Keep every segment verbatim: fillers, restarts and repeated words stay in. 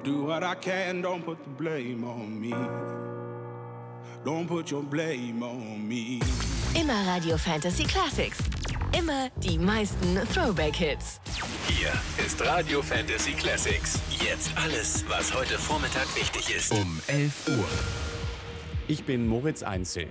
Do what I can, don't put the blame on me. Don't put your blame on me. Immer Radio Fantasy Classics. Immer die meisten Throwback-Hits. Hier ist Radio Fantasy Classics. Jetzt alles, was heute Vormittag wichtig ist. Um elf Uhr. Ich bin Moritz Einzel.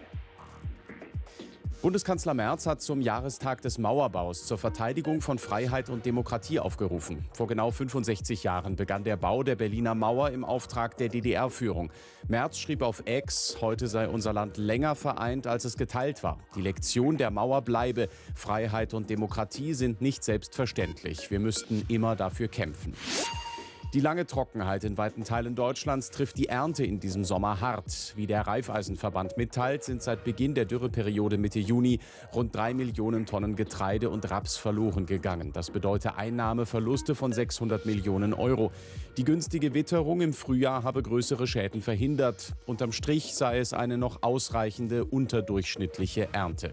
Bundeskanzler Merz hat zum Jahrestag des Mauerbaus zur Verteidigung von Freiheit und Demokratie aufgerufen. Vor genau fünfundsechzig Jahren begann der Bau der Berliner Mauer im Auftrag der D D R-Führung. Merz schrieb auf X, heute sei unser Land länger vereint, als es geteilt war. Die Lektion der Mauer bleibe: Freiheit und Demokratie sind nicht selbstverständlich. Wir müssten immer dafür kämpfen. Die lange Trockenheit in weiten Teilen Deutschlands trifft die Ernte in diesem Sommer hart. Wie der Raiffeisenverband mitteilt, sind seit Beginn der Dürreperiode Mitte Juni rund drei Millionen Tonnen Getreide und Raps verloren gegangen. Das bedeutet Einnahmeverluste von sechshundert Millionen Euro. Die günstige Witterung im Frühjahr habe größere Schäden verhindert. Unterm Strich sei es eine noch ausreichende unterdurchschnittliche Ernte.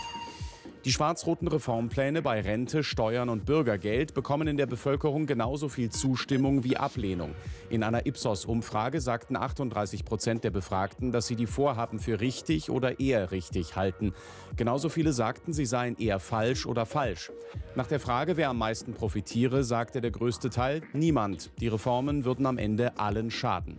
Die schwarz-roten Reformpläne bei Rente, Steuern und Bürgergeld bekommen in der Bevölkerung genauso viel Zustimmung wie Ablehnung. In einer Ipsos-Umfrage sagten achtunddreißig Prozent der Befragten, dass sie die Vorhaben für richtig oder eher richtig halten. Genauso viele sagten, sie seien eher falsch oder falsch. Nach der Frage, wer am meisten profitiere, sagte der größte Teil: niemand. Die Reformen würden am Ende allen schaden.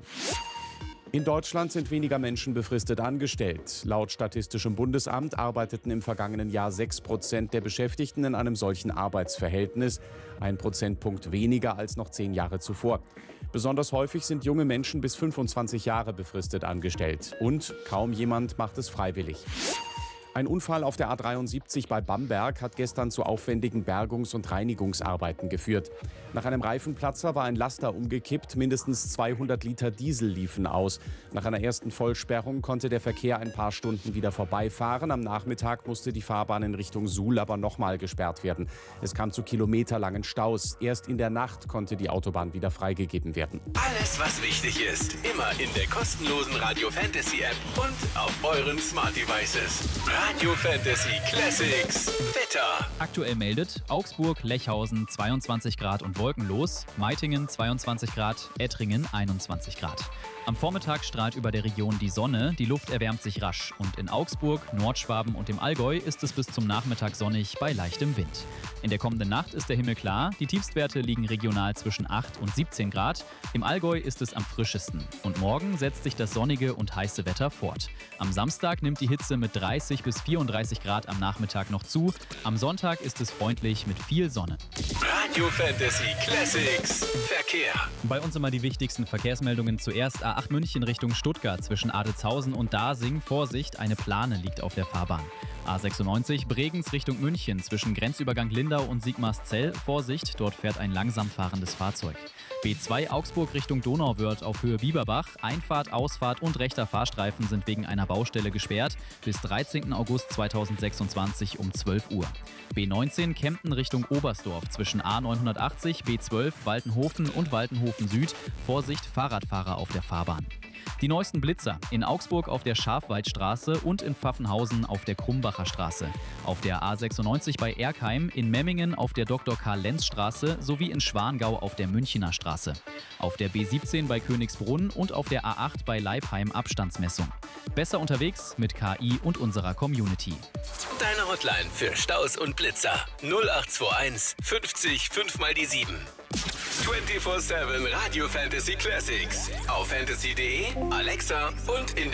In Deutschland sind weniger Menschen befristet angestellt. Laut Statistischem Bundesamt arbeiteten im vergangenen Jahr sechs Prozent der Beschäftigten in einem solchen Arbeitsverhältnis. Ein Prozentpunkt weniger als noch zehn Jahre zuvor. Besonders häufig sind junge Menschen bis fünfundzwanzig Jahre befristet angestellt. Und kaum jemand macht es freiwillig. Ein Unfall auf der A dreiundsiebzig bei Bamberg hat gestern zu aufwendigen Bergungs- und Reinigungsarbeiten geführt. Nach einem Reifenplatzer war ein Laster umgekippt, mindestens zweihundert Liter Diesel liefen aus. Nach einer ersten Vollsperrung konnte der Verkehr ein paar Stunden wieder vorbeifahren. Am Nachmittag musste die Fahrbahn in Richtung Suhl aber nochmal gesperrt werden. Es kam zu kilometerlangen Staus. Erst in der Nacht konnte die Autobahn wieder freigegeben werden. Alles, was wichtig ist, immer in der kostenlosen Radio Fantasy App und auf euren Smart Devices. Radio Fantasy Classics Wetter. Aktuell meldet Augsburg, Lechhausen zweiundzwanzig Grad und wolkenlos, Meitingen zweiundzwanzig Grad, Ettringen einundzwanzig Grad. Am Vormittag strahlt über der Region die Sonne, die Luft erwärmt sich rasch und in Augsburg, Nordschwaben und dem Allgäu ist es bis zum Nachmittag sonnig bei leichtem Wind. In der kommenden Nacht ist der Himmel klar, die Tiefstwerte liegen regional zwischen acht und siebzehn Grad, im Allgäu ist es am frischesten und morgen setzt sich das sonnige und heiße Wetter fort. Am Samstag nimmt die Hitze mit dreißig bis vierunddreißig Grad am Nachmittag noch zu, am Sonntag ist es freundlich mit viel Sonne. Radio Fantasy Classics Verkehr. Bei uns immer die wichtigsten Verkehrsmeldungen. Zuerst A acht München Richtung Stuttgart zwischen Adelzhausen und Dasing. Vorsicht, eine Plane liegt auf der Fahrbahn. A sechsundneunzig Bregenz Richtung München zwischen Grenzübergang Lindau und Sigmarszell. Vorsicht, dort fährt ein langsam fahrendes Fahrzeug. B zwei Augsburg Richtung Donauwörth auf Höhe Bieberbach. Einfahrt, Ausfahrt und rechter Fahrstreifen sind wegen einer Baustelle gesperrt. Bis dreizehnten August zweitausendsechsundzwanzig um zwölf Uhr. B neunzehn Kempten Richtung Oberstdorf zwischen A neunhundertachtzig, B zwölf Waltenhofen und Waltenhofen Süd. Vorsicht, Fahrradfahrer auf der Fahrbahn. Die neuesten Blitzer in Augsburg auf der Schafweidstraße und in Pfaffenhausen auf der Krumbacher Straße. Auf der A sechsundneunzig bei Erkheim, in Memmingen auf der Doktor Karl-Lenz Straße sowie in Schwangau auf der Münchener Straße. Auf der B siebzehn bei Königsbrunn und auf der A acht bei Leipheim Abstandsmessung. Besser unterwegs mit K I und unserer Community. Deine Hotline für Staus und Blitzer null acht zwei eins fünfzig fünf mal die sieben. vierundzwanzig sieben Radio Fantasy Classics auf fantasy punkt de, Alexa und in